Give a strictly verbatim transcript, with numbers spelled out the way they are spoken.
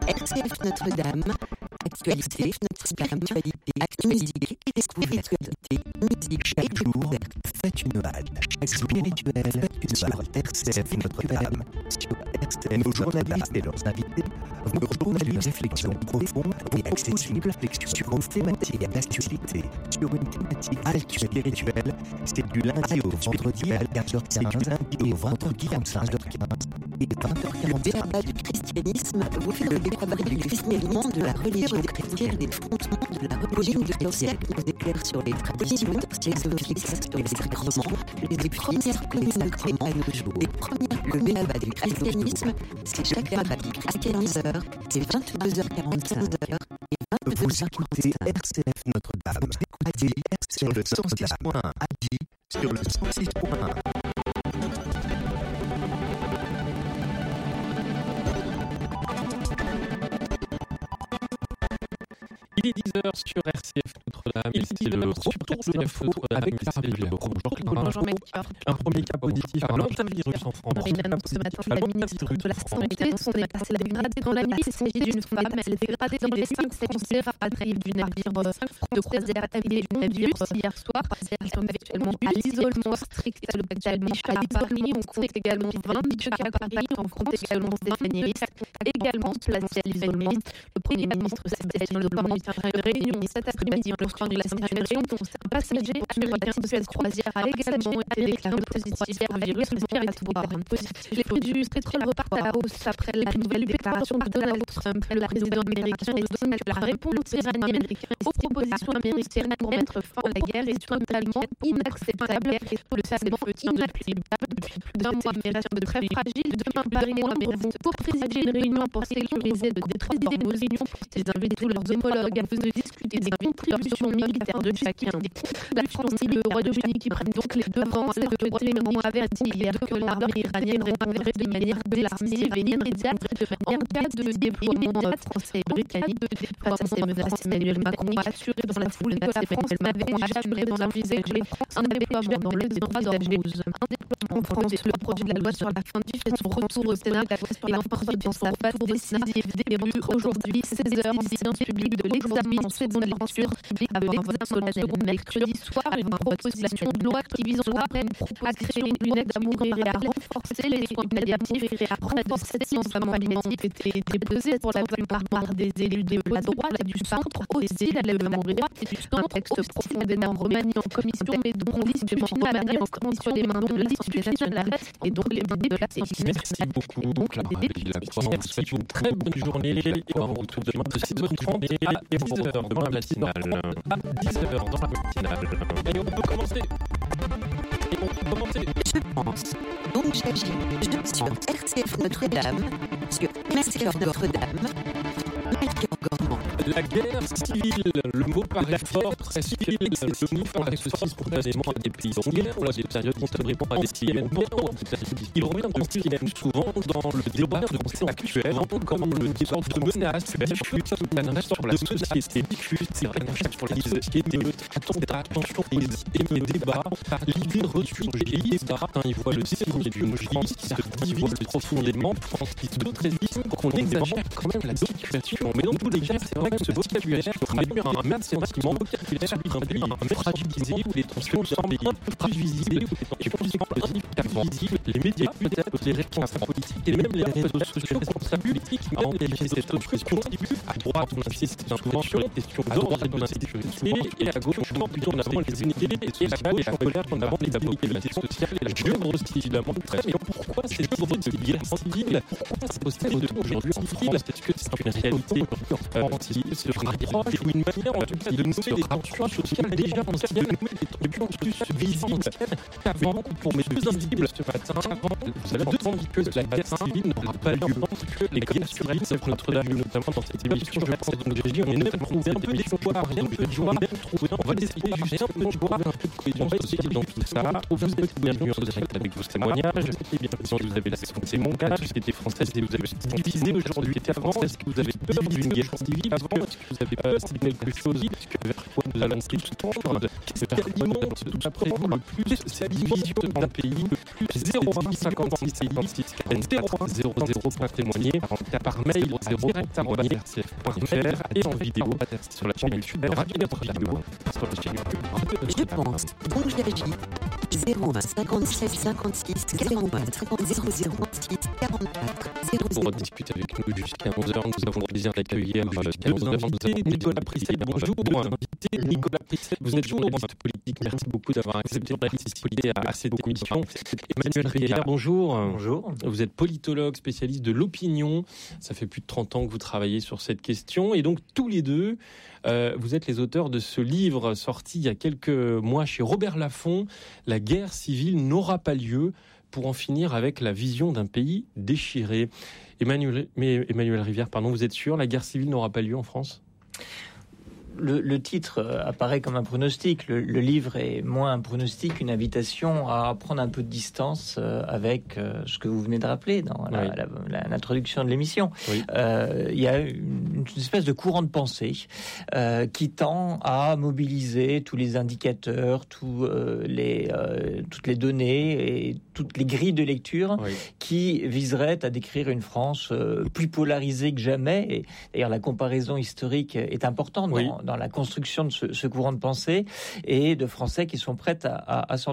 R C F Notre-Dame, actualité, Notre-Dame, actualité, musique, découverte, musique chaque jour. Faites une halte spirituelle sur R C F Notre-Dame. Sur R C F, nos journalistes et leurs invités vont proposer une réflexion profonde et accessible sur une thématique d'actualité, sur une thématique halte spirituelle. C'est du lundi au vendredi à quatorze heures quinze et au vendredi à quinze heures quinze et vingt heures quarante. Débat du christianisme, vous faites le débat du christianisme, de la religion chrétienne, des fondements de la religion de nos siècles, nous éclaire sur les traditions, philosophiques, sur les sacrements, les premières communautés à nos jours. Les premières, le débat du christianisme, c'est chaque débat du christianisme, c'est vingt-deux heures quarante-cinq et vingt-deux Vous heures écoutez quarante-cinq. R C F Notre-Dame. Écoutez R C F le cent six point un à Di sur le cent six point un. Il est dix heures sur R C F Notre-Dame. Il est le retour de l'info avec Clara Bélier. Bonjour Maïka. Un premier cas positif à l'antivirus en France. Une annonce ce matin de la ministre de la Santé sont dépassés la dégradée dans la nuit. Il s'agit d'une femme. Elle est dégradée dans les cinq stations rapatriées du navire de croisière attaqué du navire hier soir. Elles sont actuellement à l'isolement strict. Le actuellement à Paris. On compte également vingt-deux cas à Paris. On compte également Stéphanie Rix, également placée à l'isolement. Le Premier ministre Sébastien Lecornu une réunion cet après-midi en offrant de la région. Un passager américain de cette croisière a également été déclaré positif à virus respiratoire. Les prix du pétrole repartent à la hausse après la nouvelle déclaration de Donald Trump. Le président américain estime que la réponse iranienne aux propositions américaines pour mettre fin à la guerre est totalement inacceptable. Le salon est inacceptable depuis plus d'un mois, mais reste très fragile. Demain, Paris et Londres vont pour présider une réunion pour sécuriser le détroit d'Ormuz. Les invités leurs homologues afin de discuter des contributions militaires de chacun. La France et le Royaume-Uni qui prennent donc les devants. Le gouvernement avait dit hier que l'armée iranienne répondrait de manière désarmée et immédiate en cas de déploiement français et britannique. Face à ces menaces, Emmanuel Macron a assuré dans la foule que la France avait assuré dans la visée que les Français n'avaient pas dans le droit d'Ormuz. Un déploiement français, le projet de la loi sur la fin du fait son retour au Sénat et l'enfant dans sa phase décisive débute aujourd'hui seize heures en séance publique de l'examen en seconde lecture publique avec l'examen de mercredi soir une proposition de loi qui vise à créer une aide à mourir et à renforcer les soins palliatifs et à renforcer les soins palliatifs était déposée pour la plupart par des élus de la droite et du centre aussi la droite et du centre. Un texte profondément remanié en commission mais dont l'issue remanié en commission des mains de l'issue finale et donc les mains de la séance. Merci beaucoup, Clara Bélier. Je vous souhaite une très bonne journée et on vous retrouve demain de six heures trente et à dix heures dans la matinale. À dix heures dans la matinale. Et on peut commencer. Et on peut commencer. Je pense. Donc j'agis. Je sur R C F Notre-Dame, sur R C F Notre-Dame, Melchior Gormand. La guerre civile, le mot paraît fort, très civil, le mot paraît aussi spontanément à des pays en guerre, ou à des périodes constamment à des civils en guerre, il revient de ce qu'il aime souvent dans le débat de pensée actuel, comme le débat de menace actuelle, chute la menace sur la société, chute la menace sur la société, attention et mes débats, l'idée reçue de l'État, il voit le signe d'une France qui se divise profondément, France qui se résiste pour qu'on exagère quand même la situation, mais dans tous les cas, c'est vrai que ce vocabulaire réduire un même sentiment vocabulaire réduit un même fragilisé où les tensions semblent un peu plus visibles où les tensions semblent significativement visibles. Les médias, peut-être les responsables politiques et même les réseaux sociaux responsables politiques qui ont amplifié cette oppression à droite on insiste souvent sur les questions d'ordre et d'insécurité et à gauche on met plutôt en avant les inégalités et la gauche en colère en avant les inégalités sociales et la œuvre civilement très mais pourquoi cette œuvre de guerre civile pourquoi c'est possible de aujourd'hui en France est-ce que c'est une réalité France se rapproche ou une manière en tout cas de nommer des tensions sociales déjà anciennes, de nommer des tensions plus visibles qu'avant pour mes deux invisibles ce matin. Avant, vous avez entendu que la guerre civile n'aura pas lieu que les guerres surviennent sur Notre-Dame, notamment dans cette émission. Je pense donc j'ai dit on est même trouvé un peu d'espoir, donc je vais même trouver, on va essayer juste un peu d'espoir, un peu de cohésion sociale dans tout ça. Vous êtes bienvenue en direct avec vos témoignages. Et bien sûr, vous avez la question, c'est mon cas, société française, et vous avez divisé aujourd'hui. Avant, est-ce que vous avez peur d'une guerre civile? Avant, est-ce que vous avez peur de quelque chose? Vers quoi nous allons comprendre c'est quasiment tout à prévu le plus, c'est la division d'un pays le plus zéro un cinquante-six zéro zéro point témoigner par mail zéro directement r c f point f r et en vidéo sur la chaîne YouTube Radio Notre Vidéo sur la chaîne YouTube. Je pense, donc j'agis. zéro un cinquante-sept cinquante-six zéro un zéro zéro six quarante-quatre zéro zéro. Pour discuter avec nous jusqu'à onze heures, nous avons le plaisir d'accueillir jusqu'à onze heures Nicolas Prisset. Bonjour, invité Nicolas Prisset. Vous êtes journaliste politique. Merci beaucoup d'avoir accepté de participer à cette émission. Emmanuel Rivière, bonjour. Bonjour. Vous êtes politologue, spécialiste de l'opinion. Ça fait plus de trente ans que vous travaillez sur cette question. Et donc, tous les deux, euh, vous êtes les auteurs de ce livre sorti il y a quelques mois chez Robert Laffont, La guerre civile n'aura pas lieu, pour en finir avec la vision d'un pays déchiré. Emmanuel, mais Emmanuel Rivière, pardon, vous êtes sûr, la guerre civile n'aura pas lieu en France ? Le, le titre apparaît comme un pronostic. Le, le livre est moins un pronostic, une invitation à prendre un peu de distance avec ce que vous venez de rappeler dans la, oui. la, la, l'introduction de l'émission. Oui. Euh, il y a une, une espèce de courant de pensée euh, qui tend à mobiliser tous les indicateurs, tous, euh, les, euh, toutes les données et toutes les grilles de lecture oui. qui viseraient à décrire une France euh, plus polarisée que jamais. Et d'ailleurs, la comparaison historique est importante. Oui. Dans, dans la construction de ce, ce courant de pensée et de Français qui sont prêts à, à, à s'en